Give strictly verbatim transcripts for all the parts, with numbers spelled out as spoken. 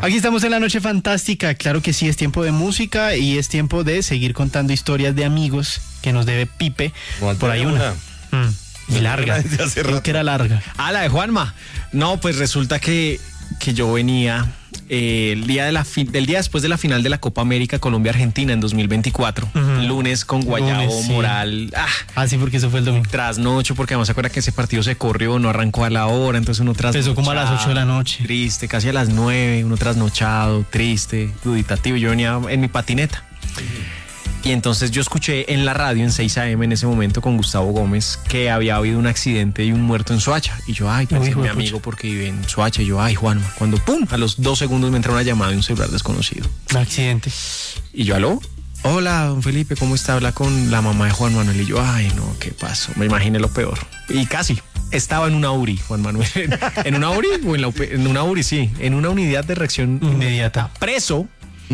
Aquí estamos en la noche fantástica. Claro que sí, es tiempo de música y es tiempo de seguir contando historias de amigos que nos debe Pipe. Por ahí una. una. Mm, y larga. Creo que era larga. Ah, la de Juanma. No, pues resulta que, que yo venía eh, el día de la fi- del día después de la final de la Copa América Colombia-Argentina en dos mil veinticuatro. Uh-huh. Lunes con Guayabo, Lunes, sí. Moral. Ah, ah, sí, porque eso fue el domingo. Trasnocho, porque además se acuerda que ese partido se corrió, no arrancó a la hora, entonces uno trasnochado. Empezó como a las ocho de la noche. Triste, casi a las nueve, uno trasnochado, triste, duditativo. Yo venía en mi patineta. Uh-huh. Y entonces yo escuché en la radio en seis a eme en ese momento con Gustavo Gómez que había habido un accidente y un muerto en Soacha. Y yo, ay, pensé en mi amigo porque vive en Soacha. Y yo, ay, Juanma. Cuando, pum, a los dos segundos me entró una llamada de un celular desconocido. Un accidente. Y yo, aló, hola, don Felipe, ¿cómo está? Habla con la mamá de Juan Manuel. Y yo, ay, no, ¿qué pasó? Me imaginé lo peor. Y casi. Estaba en una U R I, Juan Manuel. ¿En una U R I? O en, la, en una U R I, sí. En una unidad de reacción inmediata. Preso.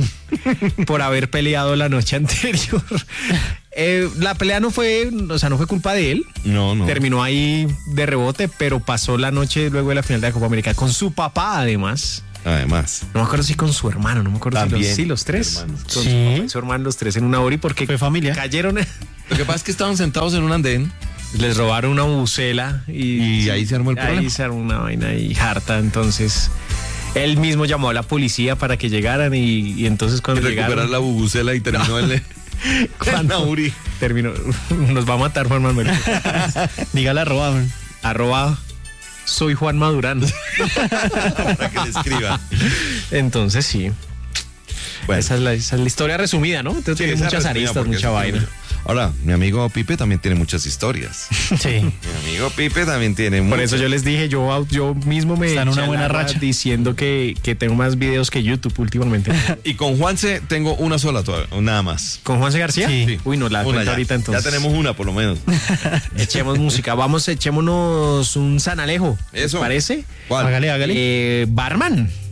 Por haber peleado la noche anterior. Eh, la pelea no fue, o sea, no fue culpa de él. No, no. Terminó ahí de rebote, pero pasó la noche luego de la final de la Copa América con su papá, además. Además. No me acuerdo si con su hermano, no me acuerdo También, si los, sí, los tres. Con sí. su papá y su hermano, los tres en una U R I porque fue familia. Cayeron. Lo que pasa es que estaban sentados en un andén. Les robaron una bucela y, y ahí se armó el problema. Ahí se armó una vaina y harta, entonces. Él mismo llamó a la policía para que llegaran y, y entonces cuando y recuperar llegaron... la bubucela y terminó no. el... cuando Uri terminó... Nos va a matar Juan Manuel. Dígale arroba. Man. Arroba soy Juan Madurán. Para que le escriba. Entonces sí. Bueno. Esa, es la, esa es la historia resumida, ¿no? Entonces sí, tiene muchas aristas, mucha vaina. Mucho. Ahora, mi amigo Pipe también tiene muchas historias. Sí. Mi amigo Pipe también tiene Por muchas. eso yo les dije, yo, yo mismo me está en una buena racha diciendo que, que tengo más videos que YouTube últimamente. Y con Juanse tengo una sola todavía, nada más. ¿Con Juanse García? Sí. sí. Uy, no la cuento ahorita entonces. Ya tenemos una por lo menos. Echemos música, vamos, echémonos un San Alejo. Eso. ¿Parece? ¿Cuál? Hágale, hágale. Eh, Barman.